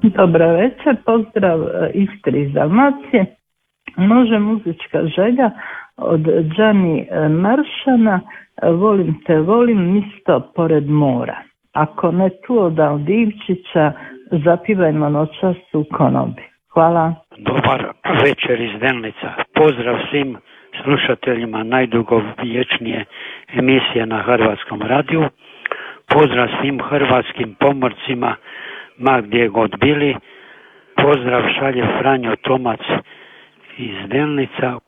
Dobra večer, pozdrav Istri iz Dalmacije. Može muzička želja od Đani Maršana, volim te, volim misto pored mora. Ako ne tu od Divčića, zapivajmo noćas u konobi. Hvala. Dobar večer iz Delnica. Pozdrav svim slušateljima najdugovječnije emisije na Hrvatskom radiju. Pozdrav svim hrvatskim pomorcima, ma gdje god bili. Pozdrav šalje Franjo Tomac iz Delnica.